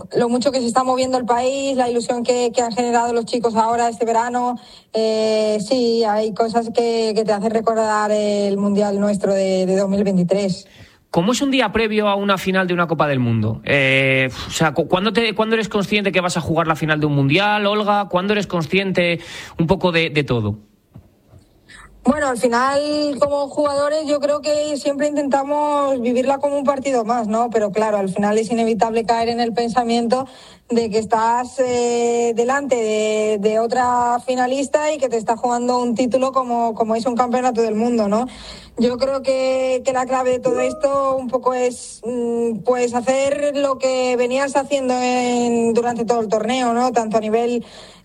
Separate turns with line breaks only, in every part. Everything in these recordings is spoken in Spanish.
lo mucho que se está moviendo el país, la ilusión que han generado los chicos ahora este verano. Sí, hay cosas que te hacen recordar el Mundial nuestro de 2023.
¿Cómo es un día previo a una final de una Copa del Mundo? O sea, ¿cuándo eres consciente que vas a jugar la final de un Mundial, Olga? ¿Cuándo eres consciente un poco de todo?
Bueno, al final, como jugadores, yo creo que siempre intentamos vivirla como un partido más, ¿no? Pero claro, al final es inevitable caer en el pensamiento de que estás delante de otra finalista y que te está jugando un título como es un campeonato del mundo, ¿no? Yo creo que la clave de todo esto un poco es pues hacer lo que venías haciendo durante todo el torneo, ¿no? Tanto a nivel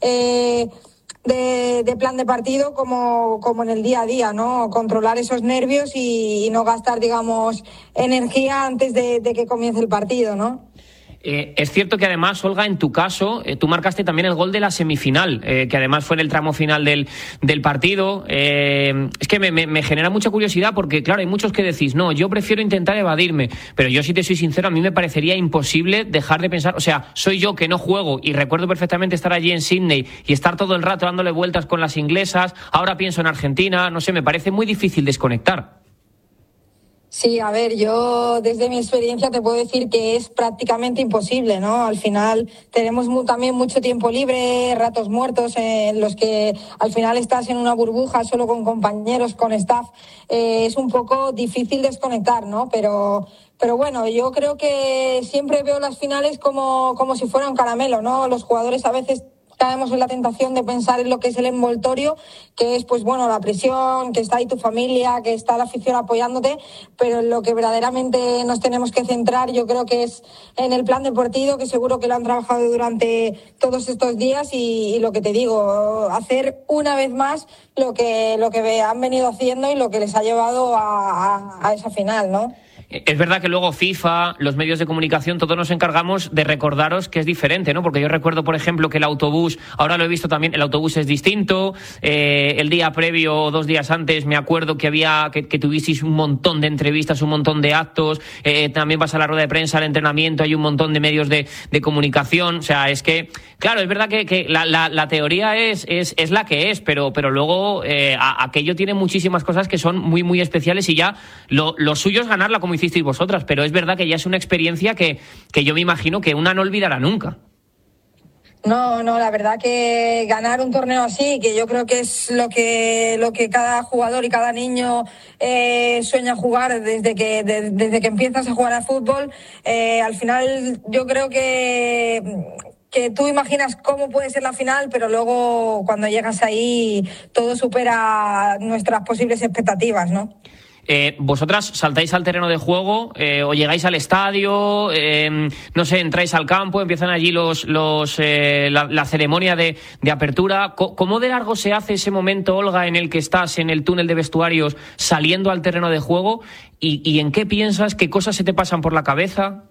de plan de partido como en el día a día, ¿no? Controlar esos nervios y no gastar, digamos, energía antes de que comience el partido, ¿no?
Es cierto que además, Olga, en tu caso, tú marcaste también el gol de la semifinal, que además fue en el tramo final del partido. Es que me genera mucha curiosidad porque, claro, hay muchos que decís, no, yo prefiero intentar evadirme, pero yo, si te soy sincero, a mí me parecería imposible dejar de pensar, o sea, soy yo que no juego y recuerdo perfectamente estar allí en Sydney y estar todo el rato dándole vueltas con las inglesas, ahora pienso en Argentina, no sé, me parece muy difícil desconectar.
Sí, a ver, yo desde mi experiencia te puedo decir que es prácticamente imposible, ¿no? Al final tenemos también mucho tiempo libre, ratos muertos en los que al final estás en una burbuja solo con compañeros, con staff. Es un poco difícil desconectar, ¿no? Pero bueno, yo creo que siempre veo las finales como si fuera un caramelo, ¿no? Los jugadores a veces caemos en la tentación de pensar en lo que es el envoltorio, que es, pues bueno, la presión, que está ahí tu familia, que está la afición apoyándote, pero en lo que verdaderamente nos tenemos que centrar, yo creo que es en el plan deportivo, que seguro que lo han trabajado durante todos estos días y lo que te digo, hacer una vez más lo que han venido haciendo y lo que les ha llevado a esa final, ¿no?
Es verdad que luego FIFA, los medios de comunicación, todos nos encargamos de recordaros que es diferente, ¿no? Porque yo recuerdo, por ejemplo, que el autobús, ahora lo he visto también, el autobús es distinto. El día previo, 2 días antes, me acuerdo que que tuvisteis un montón de entrevistas, un montón de actos. También vas a la rueda de prensa, al entrenamiento, hay un montón de medios de comunicación. O sea, es que, claro, es verdad que la teoría es la que es, pero luego aquello tiene muchísimas cosas que son muy, muy especiales y ya lo suyo es ganarla como hicisteis vosotras, pero es verdad que ya es una experiencia que yo me imagino que una no olvidará nunca.
No, la verdad que ganar un torneo así, que yo creo que es lo que cada jugador y cada niño sueña jugar desde que empiezas a jugar al fútbol, al final yo creo que tú imaginas cómo puede ser la final, pero luego cuando llegas ahí todo supera nuestras posibles expectativas, ¿no?
Vosotras saltáis al terreno de juego o llegáis al estadio, no sé, entráis al campo, empiezan allí la ceremonia de apertura. ¿Cómo de largo se hace ese momento, Olga, en el que estás en el túnel de vestuarios saliendo al terreno de juego? ¿Y en qué piensas? ¿Qué cosas se te pasan por la cabeza?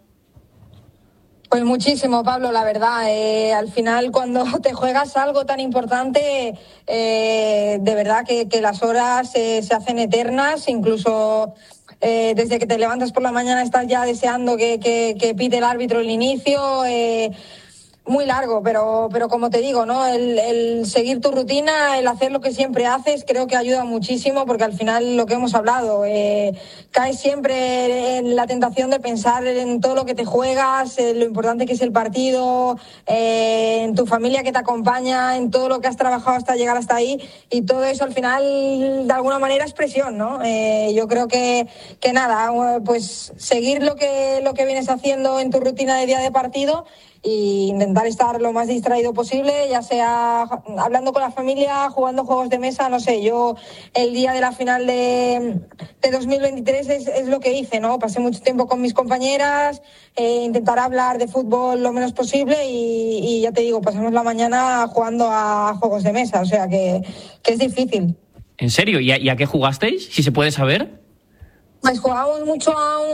Pues muchísimo, Pablo, la verdad. Al final, cuando te juegas algo tan importante, de verdad que las horas se hacen eternas. Incluso desde que te levantas por la mañana estás ya deseando que pite el árbitro el inicio. Muy largo, pero como te digo, ¿no? El seguir tu rutina, el hacer lo que siempre haces, creo que ayuda muchísimo, porque al final, lo que hemos hablado, caes siempre en la tentación de pensar en todo lo que te juegas, en lo importante que es el partido, en tu familia que te acompaña, en todo lo que has trabajado hasta llegar hasta ahí, y todo eso al final de alguna manera es presión, ¿no? Yo creo que nada, pues seguir lo que vienes haciendo en tu rutina de día de partido y intentar estar lo más distraído posible, ya sea hablando con la familia, jugando juegos de mesa, no sé. Yo el día de la final de 2023 es lo que hice, ¿no? Pasé mucho tiempo con mis compañeras, intentar hablar de fútbol lo menos posible y ya te digo, pasamos la mañana jugando a juegos de mesa, o sea que es difícil.
¿En serio? ¿Y a qué jugasteis, si se puede saber?
Pues jugábamos mucho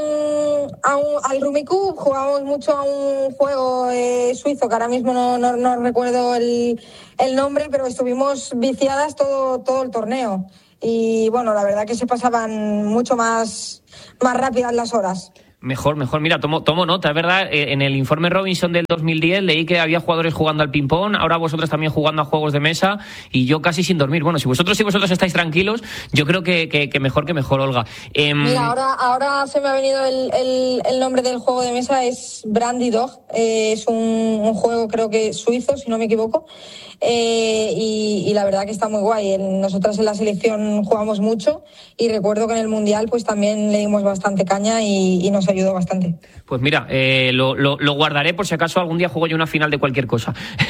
al Rummikub, jugábamos mucho a un juego suizo que ahora mismo no recuerdo el nombre, pero estuvimos viciadas todo el torneo. Y bueno, la verdad que se pasaban mucho más rápidas las horas.
Mejor. Mira, tomo nota, es verdad. En el informe Robinson del 2010 leí que había jugadores jugando al ping-pong, ahora vosotros también jugando a juegos de mesa y yo casi sin dormir. Bueno, si vosotros estáis tranquilos, yo creo que mejor, Olga.
Mira, ahora se me ha venido el nombre del juego de mesa, es Brandy Dog. Es un juego, creo que suizo, si no me equivoco. Y la verdad que está muy guay. Nosotras en la selección jugamos mucho y recuerdo que en el Mundial pues también le dimos bastante caña y nos ayudó bastante.
Pues mira, lo guardaré por si acaso algún día juego yo una final de cualquier cosa.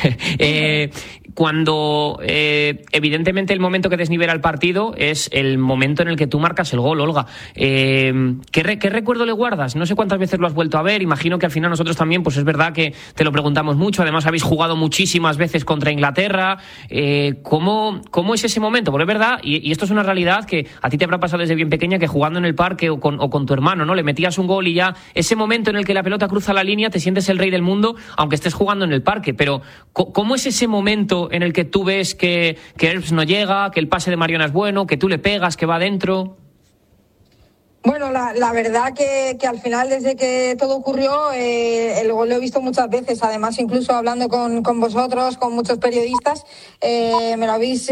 Cuando evidentemente el momento que desnivela el partido es el momento en el que tú marcas el gol, Olga. ¿Qué recuerdo le guardas? No sé cuántas veces lo has vuelto a ver. Imagino que al final nosotros también, pues es verdad que te lo preguntamos mucho. Además habéis jugado muchísimas veces contra Inglaterra. ¿Cómo es ese momento? Porque es verdad, y esto es una realidad que a ti te habrá pasado desde bien pequeña, que jugando en el parque o con tu hermano, ¿no? Le metías un gol y ya ese momento en el que la pelota cruza la línea te sientes el rey del mundo, aunque estés jugando en el parque. Pero ¿cómo es ese momento en el que tú ves que Herbs no llega, que el pase de Mariona es bueno, que tú le pegas, que va adentro?
Bueno, la verdad que al final, desde que todo ocurrió, el gol lo he visto muchas veces. Además, incluso hablando con vosotros, con muchos periodistas, me lo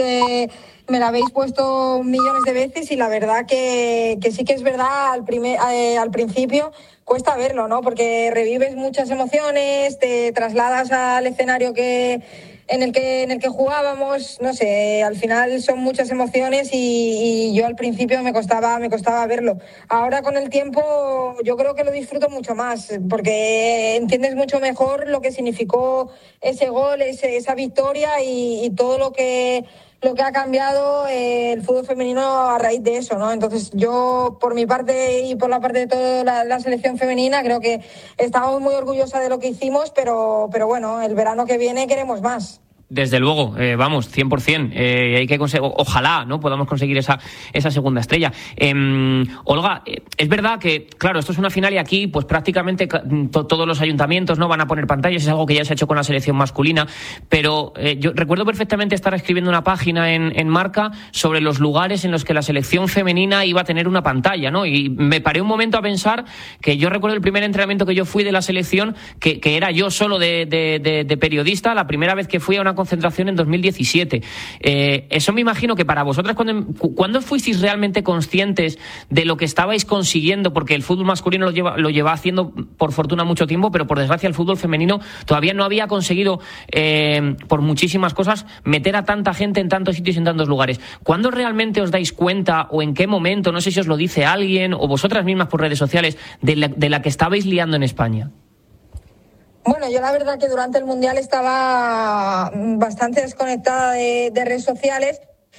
habéis puesto millones de veces y la verdad que sí que es verdad, al principio cuesta verlo, ¿no? Porque revives muchas emociones, te trasladas al escenario en el que jugábamos, no sé, al final son muchas emociones y yo al principio me costaba verlo. Ahora con el tiempo yo creo que lo disfruto mucho más porque entiendes mucho mejor lo que significó ese gol, esa victoria y todo lo que ha cambiado el fútbol femenino a raíz de eso, ¿no? Entonces yo, por mi parte y por la parte de toda la selección femenina, creo que estamos muy orgullosas de lo que hicimos, pero bueno, el verano que viene queremos más.
Desde luego, vamos, 100%. Hay que ojalá, ¿no? Podamos conseguir esa segunda estrella. Olga, es verdad que, claro, esto es una final y aquí, pues prácticamente todos los ayuntamientos no van a poner pantallas, es algo que ya se ha hecho con la selección masculina, pero yo recuerdo perfectamente estar escribiendo una página en Marca sobre los lugares en los que la selección femenina iba a tener una pantalla, ¿no? Y me paré un momento a pensar que yo recuerdo el primer entrenamiento que yo fui de la selección, que era yo solo de periodista, la primera vez que fui a una concentración en 2017. Eso me imagino que para vosotras, ¿cuándo fuisteis realmente conscientes de lo que estabais consiguiendo? Porque el fútbol masculino lo lleva haciendo, por fortuna, mucho tiempo, pero por desgracia el fútbol femenino todavía no había conseguido, por muchísimas cosas, meter a tanta gente en tantos sitios y en tantos lugares. ¿Cuándo realmente os dais cuenta, o en qué momento, no sé si os lo dice alguien, o vosotras mismas por redes sociales, de la que estabais liando en España?
Bueno, yo la verdad que durante el Mundial estaba bastante desconectada de redes sociales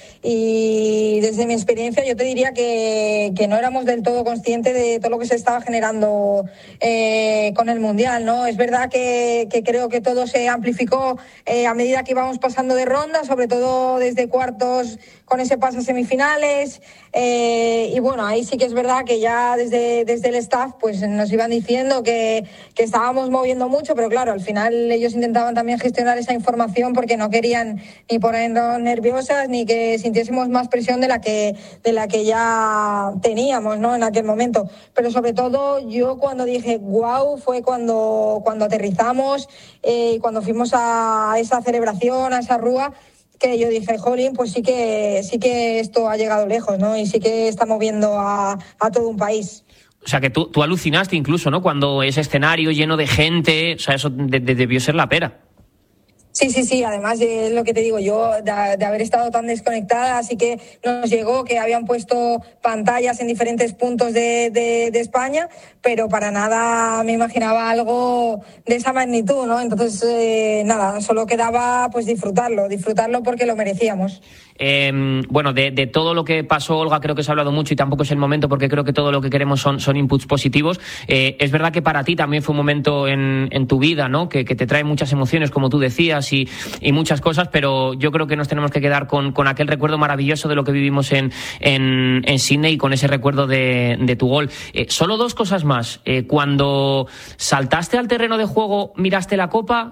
y desde mi experiencia yo te diría que no éramos del todo conscientes de todo lo que se estaba generando con el Mundial, ¿no? Es verdad que creo que todo se amplificó a medida que íbamos pasando de ronda, sobre todo desde cuartos con ese paso a semifinales y bueno, ahí sí que es verdad que ya desde el staff pues nos iban diciendo que estábamos moviendo mucho, pero claro, al final ellos intentaban también gestionar esa información porque no querían ni ponernos nerviosas ni que sintiésemos más presión de la que ya teníamos, ¿no? En aquel momento. Pero sobre todo yo cuando dije wow fue cuando aterrizamos y cuando fuimos a esa celebración, a esa rúa, que yo dije, jolín, pues sí que esto ha llegado lejos, ¿no? Y sí que está moviendo a todo un país.
O sea, que tú alucinaste incluso, ¿no? Cuando ese escenario lleno de gente, o sea, eso debió ser la pera.
Sí, además es lo que te digo yo, de haber estado tan desconectada, así que nos llegó que habían puesto pantallas en diferentes puntos de España, pero para nada me imaginaba algo de esa magnitud, ¿no? Entonces, nada, solo quedaba pues disfrutarlo porque lo merecíamos.
Bueno, de todo lo que pasó, Olga, creo que se ha hablado mucho y tampoco es el momento porque creo que todo lo que queremos son inputs positivos. Es verdad que para ti también fue un momento en tu vida, ¿no? Que te trae muchas emociones, como tú decías, y muchas cosas, pero yo creo que nos tenemos que quedar con aquel recuerdo maravilloso de lo que vivimos en Sydney y con ese recuerdo de tu gol. Solo dos cosas más. Cuando saltaste al terreno de juego, miraste la copa,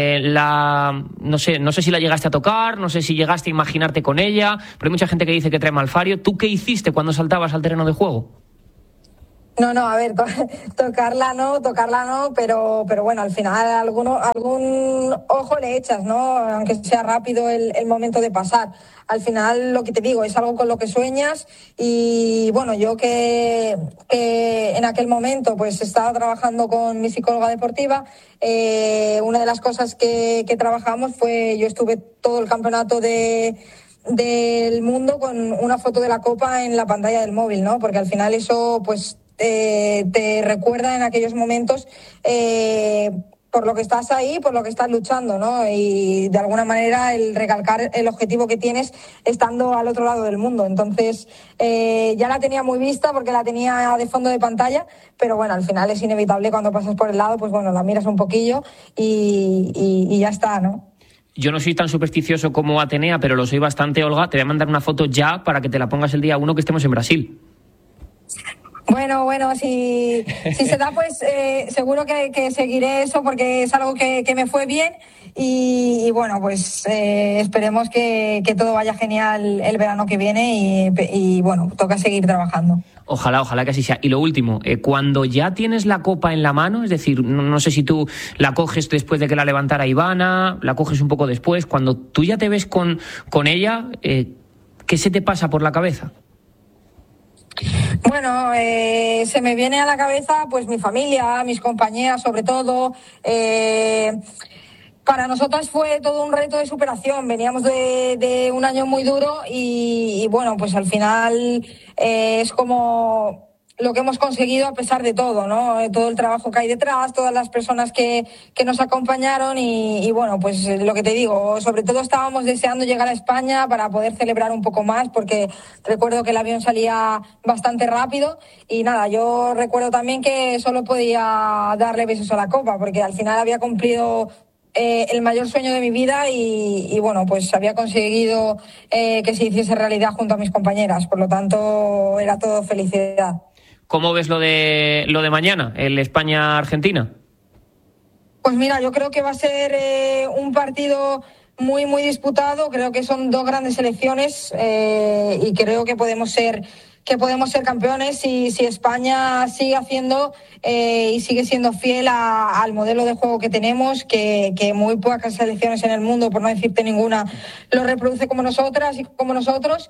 no sé si la llegaste a tocar, no sé si llegaste a imaginarte con ella, pero hay mucha gente que dice que trae mal fario. ¿Tú qué hiciste cuando saltabas al terreno de juego?
No, a ver, tocarla no, pero bueno, al final algún ojo le echas, ¿no? Aunque sea rápido el momento de pasar. Al final, lo que te digo, es algo con lo que sueñas y bueno, yo que en aquel momento pues estaba trabajando con mi psicóloga deportiva, una de las cosas que trabajamos fue, yo estuve todo el campeonato del mundo con una foto de la copa en la pantalla del móvil, ¿no? Porque al final eso pues te recuerda en aquellos momentos por lo que estás ahí, por lo que estás luchando, ¿no? Y de alguna manera el recalcar el objetivo que tienes estando al otro lado del mundo. Entonces ya la tenía muy vista porque la tenía de fondo de pantalla, pero bueno, al final es inevitable cuando pasas por el lado, pues bueno, la miras un poquillo y ya está, ¿no?
Yo no soy tan supersticioso como Atenea, pero lo soy bastante, Olga. Te voy a mandar una foto ya para que te la pongas el día 1 que estemos en Brasil.
Bueno, si se da, pues seguro que seguiré eso porque es algo que me fue bien y bueno, pues esperemos que todo vaya genial el verano que viene y bueno, toca seguir trabajando.
Ojalá que así sea. Y lo último, cuando ya tienes la copa en la mano, es decir, no sé si tú la coges después de que la levantara Ivana, la coges un poco después, cuando tú ya te ves con ella, ¿qué se te pasa por la cabeza?
Bueno, se me viene a la cabeza pues mi familia, mis compañeras sobre todo. Para nosotras fue todo un reto de superación. Veníamos de un año muy duro y bueno, pues al final es como lo que hemos conseguido a pesar de todo, ¿no? Todo el trabajo que hay detrás, todas las personas que nos acompañaron y bueno, pues lo que te digo, sobre todo estábamos deseando llegar a España para poder celebrar un poco más porque recuerdo que el avión salía bastante rápido y nada, yo recuerdo también que solo podía darle besos a la copa porque al final había cumplido el mayor sueño de mi vida y bueno, pues había conseguido que se hiciese realidad junto a mis compañeras, por lo tanto era todo felicidad.
¿Cómo ves lo de mañana, el España-Argentina?
Pues mira, yo creo que va a ser un partido muy, muy disputado. Creo que son dos grandes selecciones y creo que podemos ser campeones si España sigue haciendo y sigue siendo fiel al modelo de juego que tenemos, que muy pocas selecciones en el mundo, por no decirte ninguna, lo reproduce como nosotras y como nosotros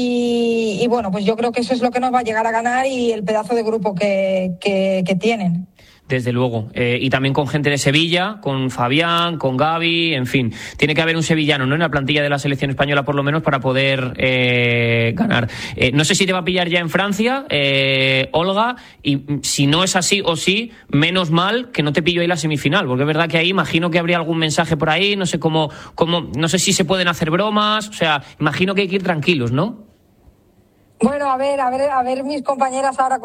y bueno, pues yo creo que eso es lo que nos va a llegar a ganar y el pedazo de grupo que tienen.
Desde luego. Y también con gente de Sevilla, con Fabián, con Gavi, en fin. Tiene que haber un sevillano, ¿no?, en la plantilla de la selección española, por lo menos, para poder ganar. No sé si te va a pillar ya en Francia, Olga, y si no es así o sí, menos mal que no te pillo ahí la semifinal, porque es verdad que ahí imagino que habría algún mensaje por ahí, no sé cómo, no sé si se pueden hacer bromas, o sea, imagino que hay que ir tranquilos, ¿no?
Bueno, a ver mis compañeras ahora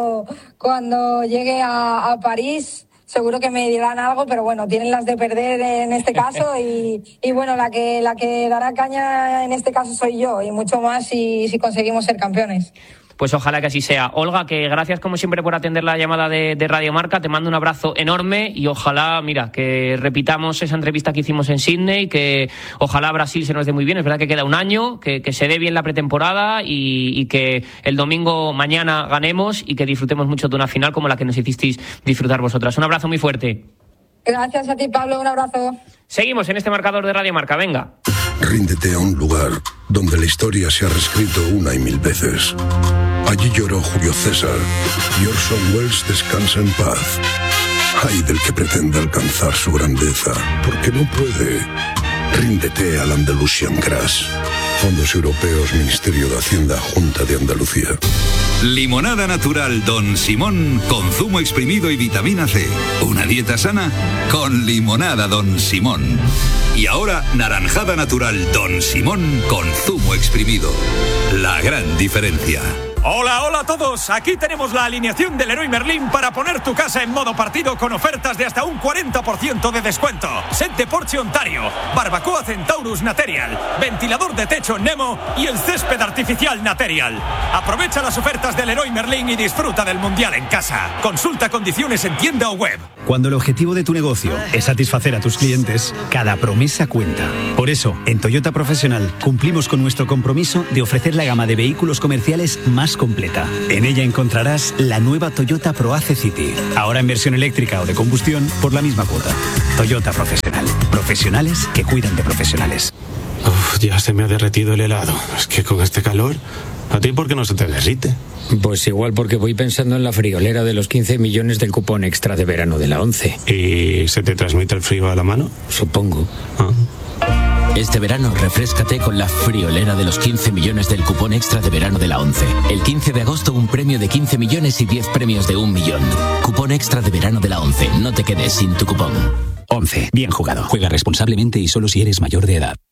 cuando llegue a París, seguro que me dirán algo, pero bueno, tienen las de perder en este caso y bueno, la que dará caña en este caso soy yo y mucho más si conseguimos ser campeones.
Pues ojalá que así sea. Olga, que gracias como siempre por atender la llamada de Radio Marca. Te mando un abrazo enorme y ojalá, mira, que repitamos esa entrevista que hicimos en Sydney, que ojalá Brasil se nos dé muy bien. Es verdad que queda un año, que se dé bien la pretemporada y que el domingo mañana ganemos y que disfrutemos mucho de una final como la que nos hicisteis disfrutar vosotras. Un abrazo muy fuerte.
Gracias a ti, Pablo. Un abrazo.
Seguimos en este marcador de Radio Marca. Venga.
Ríndete a un lugar donde la historia se ha reescrito una y mil veces. Allí lloró Julio César y Orson Welles descansa en paz. Ay del que pretenda alcanzar su grandeza, porque no puede. Ríndete al Andalusian Crash. Fondos Europeos, Ministerio de Hacienda, Junta de Andalucía.
Limonada natural Don Simón con zumo exprimido y vitamina C. Una dieta sana con limonada Don Simón. Y ahora naranjada natural Don Simón con zumo exprimido. La gran diferencia.
Hola, hola a todos. Aquí tenemos la alineación del Leroy Merlin para poner tu casa en modo partido con ofertas de hasta un 40% de descuento. Set de Porsche Ontario, barbacoa Centaurus Material, ventilador de techo Nemo y el césped artificial Material. Aprovecha las ofertas del Leroy Merlin y disfruta del Mundial en casa. Consulta condiciones en tienda o web.
Cuando el objetivo de tu negocio es satisfacer a tus clientes, cada promesa esa cuenta. Por eso, en Toyota Profesional cumplimos con nuestro compromiso de ofrecer la gama de vehículos comerciales más completa. En ella encontrarás la nueva Toyota ProAce City, ahora en versión eléctrica o de combustión por la misma cuota. Toyota Profesional. Profesionales que cuidan de profesionales.
Uf, ya se me ha derretido el helado. Es que con este calor... ¿A ti por qué no se te derrite?
Pues igual porque voy pensando en la friolera de los 15 millones del cupón extra de verano de la 11.
¿Y se te transmite el frío a la mano?
Supongo.
Este verano refréscate con la friolera de los 15 millones del cupón extra de verano de la 11. El 15 de agosto un premio de 15 millones y 10 premios de 1 millón. Cupón extra de verano de la 11. No te quedes sin tu cupón.
11. Bien jugado. Juega responsablemente y solo si eres mayor de edad.